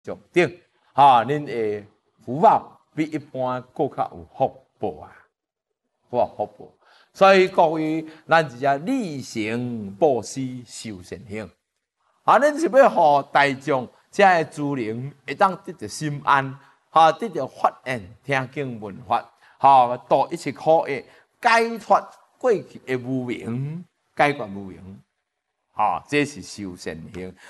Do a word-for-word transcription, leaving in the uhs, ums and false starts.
上顶，哈，恁的福报比一般更较有福报啊，有福报。所以各位，咱只要力行布施修善行，啊，恁是要互大众这个资能会当得到心安，哈，得到发现听经闻法，哈，度一切苦厄，解脱过去的无明，解决无明，哈，这是修善行。